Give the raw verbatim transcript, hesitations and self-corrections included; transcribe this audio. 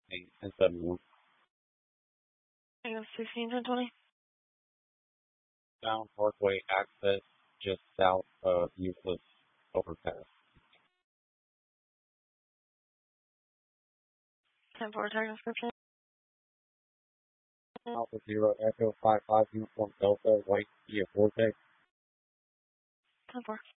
eight and seventy-one. I got sixteen, ten, twenty. Down Parkway access just south of Euclid overpass. ten four, tag description. Alpha Zero Echo five five Uniform Delta White Kia Forte. ten four.